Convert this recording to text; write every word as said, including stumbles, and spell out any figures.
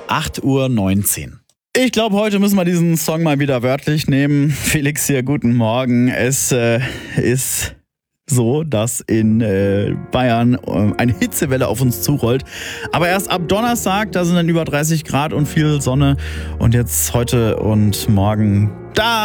acht Uhr neunzehn. Ich glaube, heute müssen wir diesen Song mal wieder wörtlich nehmen. Felix hier, guten Morgen. Es äh, ist so, dass in äh, Bayern äh, eine Hitzewelle auf uns zurollt. Aber erst ab Donnerstag, da sind dann über dreißig Grad und viel Sonne. Und jetzt heute und morgen, da